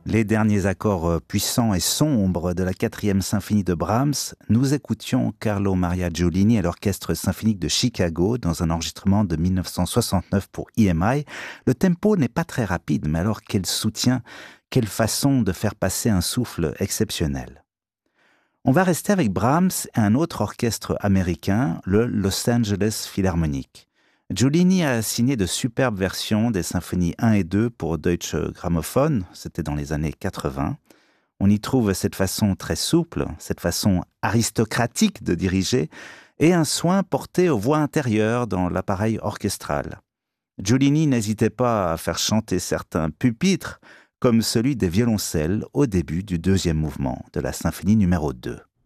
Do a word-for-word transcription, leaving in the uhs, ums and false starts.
Les derniers accords euh, puissants et sombres de la quatrième symphonie de Brahms, nous écoutions Carlo Maria Giulini à l'Orchestre symphonique de Chicago dans un enregistrement de mille neuf cent soixante-neuf pour E M I. Le tempo n'est pas très rapide, mais alors quel soutien, quelle façon de faire passer un souffle exceptionnel. On va rester avec Brahms et un autre orchestre américain, le Los Angeles Philharmonic. Giulini a signé de superbes versions des symphonies un et deux pour Deutsche Grammophon, c'était dans les années quatre-vingts. On y trouve cette façon très souple, cette façon aristocratique de diriger, et un soin porté aux voix intérieures dans l'appareil orchestral. Giulini n'hésitait pas à faire chanter certains pupitres, comme celui des violoncelles au début du deuxième mouvement de la symphonie numéro deux.